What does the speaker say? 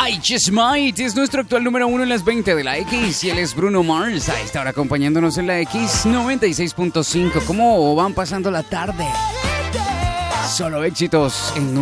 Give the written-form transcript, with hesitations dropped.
I Just Might es nuestro actual número 1 en las 20 de la X y él es Bruno Mars. A esta hora acompañándonos en la X 96.5. ¿Cómo van pasando la tarde? Solo éxitos en